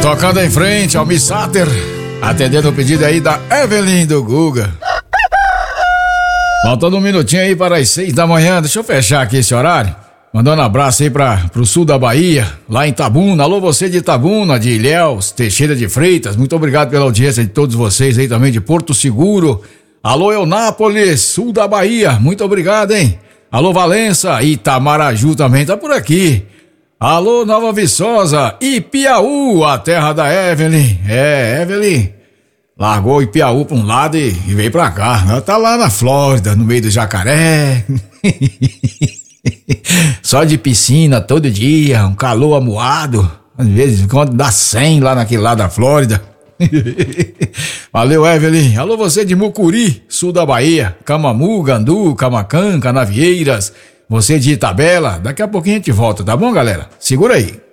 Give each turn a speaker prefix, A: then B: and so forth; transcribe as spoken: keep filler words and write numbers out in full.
A: Tocando em frente ao Miss Sater, atendendo o pedido aí da Evelyn do Guga. Faltando um minutinho aí para as seis da manhã, deixa eu fechar aqui esse horário. Mandando um abraço aí para pro sul da Bahia, lá em Itabuna. Alô, você de Itabuna, de Ilhéus, Teixeira de Freitas. Muito obrigado pela audiência de todos vocês aí também de Porto Seguro. Alô, Eunápolis, sul da Bahia. Muito obrigado, hein? Alô, Valença, Itamaraju também tá por aqui. Alô, Nova Viçosa, Ipiaú, a terra da Evelyn. É, Evelyn largou Ipiaú pra um lado e, e veio pra cá. Ela tá lá na Flórida, no meio do jacaré. Só de piscina todo dia, um calor amuado. Às vezes quando dá cem lá naquele lado da Flórida. Valeu, Evelyn. Alô, você de Mucuri, sul da Bahia, Camamu, Gandu, Camacan, Canavieiras. Você de Itabela. Daqui a pouquinho a gente volta, tá bom, galera? Segura aí.